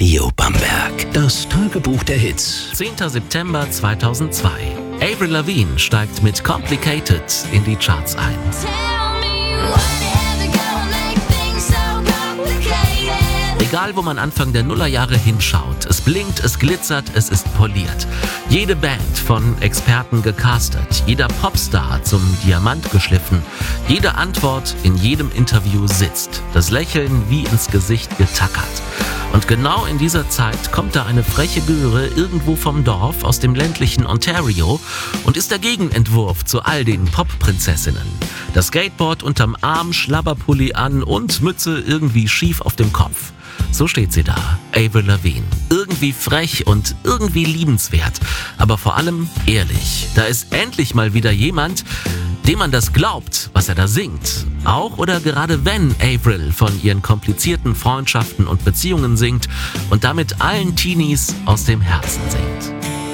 Trio Bamberg. Das Tagebuch der Hits. 10. September 2002. Avril Lavigne steigt mit Complicated in die Charts ein. Egal, wo man Anfang der Nullerjahre hinschaut, es blinkt, es glitzert, es ist poliert. Jede Band von Experten gecastet, jeder Popstar zum Diamant geschliffen, jede Antwort in jedem Interview sitzt, das Lächeln wie ins Gesicht getackert. Und genau in dieser Zeit kommt da eine freche Göre irgendwo vom Dorf aus dem ländlichen Ontario und ist der Gegenentwurf zu all den Pop-Prinzessinnen. Das Skateboard unterm Arm, Schlabberpulli an und Mütze irgendwie schief auf dem Kopf. So steht sie da, Avril Lavigne. Irgendwie frech und irgendwie liebenswert, aber vor allem ehrlich. Da ist endlich mal wieder jemand, dem man das glaubt, was er da singt. Auch oder gerade wenn Avril von ihren komplizierten Freundschaften und Beziehungen singt und damit allen Teenies aus dem Herzen singt.